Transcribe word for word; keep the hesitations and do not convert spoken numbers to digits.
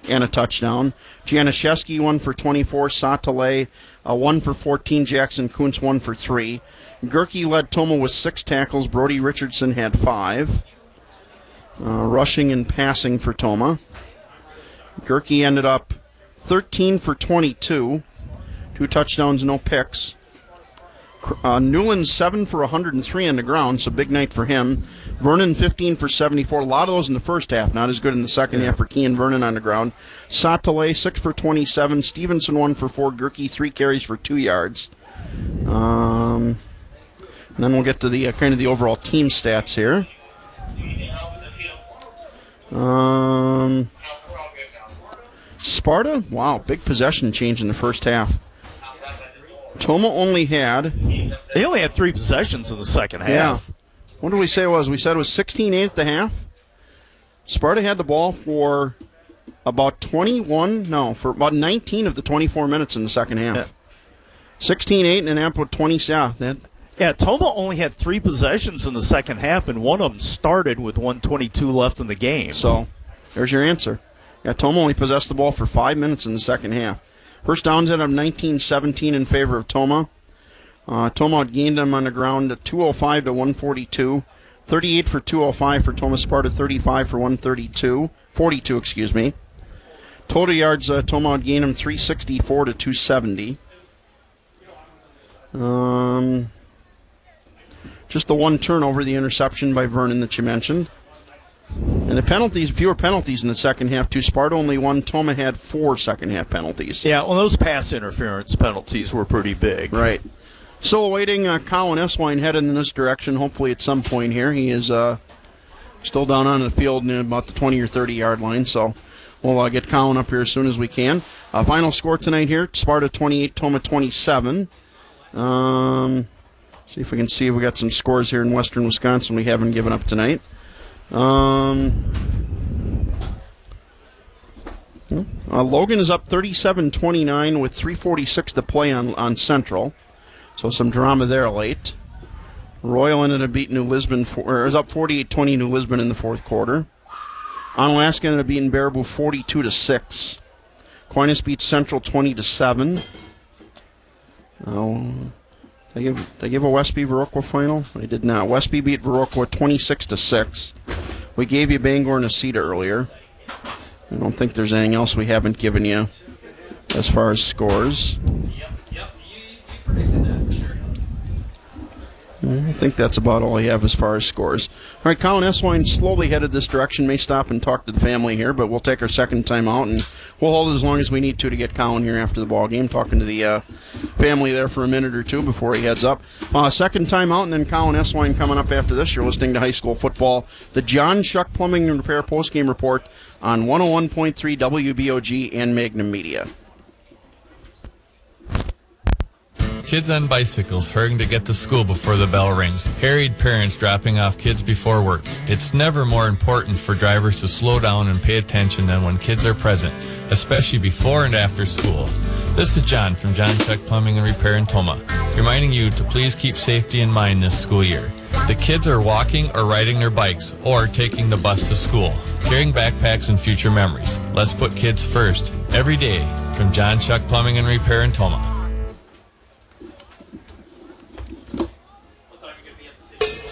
and a touchdown. Januszewski, one for twenty-four. Satale, uh, one for fourteen. Jackson Kuntz, one for three. Gerke led Tomah with six tackles. Brody Richardson had five. Uh, rushing and passing for Tomah. Gerke ended up thirteen for twenty-two. Two touchdowns, no picks. Uh, Newland, seven for one hundred three on the ground, so big night for him. Vernon, fifteen for seventy-four. A lot of those in the first half, not as good in the second yeah. half for Kean Vernon on the ground. Satale, six for twenty-seven. Stevenson, one for four. Gerke, three carries for two yards. Um, and then we'll get to the uh, kind of the overall team stats here. Um, Sparta, wow, big possession change in the first half. Tomah only had... They only had three possessions in the second half. Yeah. What did we say it was? We said it was sixteen eight at the half. Sparta had the ball for about twenty-one, no, for about nineteen of the twenty-four minutes in the second half. Yeah. sixteen eight and an amp with twenty, yeah. That, yeah, Tomah only had three possessions in the second half, and one of them started with one twenty-two left in the game. So, there's your answer. Yeah, Tomah only possessed the ball for five minutes in the second half. First downs ended up nineteen seventeen in favor of Tomah. Uh, Tomah gained them on the ground at two oh five to one forty-two. thirty-eight for two oh five for Tomah. Sparta thirty-five for one thirty-two. forty-two, excuse me. Total yards, uh, Tomah gained them three sixty-four to two seventy. Um, just the one turnover, the interception by Vernon that you mentioned. And the penalties, fewer penalties in the second half, too. Sparta only one. Tomah had four second-half penalties. Yeah, well, those pass interference penalties were pretty big. Right. Still awaiting uh, Colin Eswine headed in this direction, hopefully at some point here. He is uh, still down on the field near about the twenty or thirty-yard line, so we'll uh, get Colin up here as soon as we can. Uh, final score tonight here, Sparta twenty-eight, Tomah twenty-seven. Um, see if we can see if we got some scores here in western Wisconsin we haven't given up tonight. Um, uh, Logan is up thirty-seven twenty-nine with three forty-six to play on, on Central. So some drama there late. Royal ended up beating New Lisbon, for, or is up forty-eight twenty New Lisbon in the fourth quarter. Onalaska ended up beating Baraboo forty-two to six. Aquinas beat Central twenty to seven. Oh, They give they give a Westby Viroqua final? They did not. Westby beat Viroqua twenty-six to six. We gave you Bangor and Necedah earlier. I don't think there's anything else we haven't given you as far as scores. Yep, yep. You, you predicted that for sure. I think that's about all I have as far as scores. All right, Colin Eswine slowly headed this direction. May stop and talk to the family here, but we'll take our second time out, and we'll hold it as long as we need to to get Colin here after the ball game, talking to the uh, family there for a minute or two before he heads up. Uh, second time out, and then Colin Eswine coming up after this. You're listening to High School Football, the John Shuck Plumbing and Repair postgame report on one oh one point three W B O G and Magnum Media. Kids on bicycles hurrying to get to school before the bell rings. Harried parents dropping off kids before work. It's never more important for drivers to slow down and pay attention than when kids are present, especially before and after school. This is John from John Shuck Plumbing and Repair in Tomah, reminding you to please keep safety in mind this school year. The kids are walking or riding their bikes or taking the bus to school, carrying backpacks and future memories. Let's put kids first every day from John Shuck Plumbing and Repair in Tomah.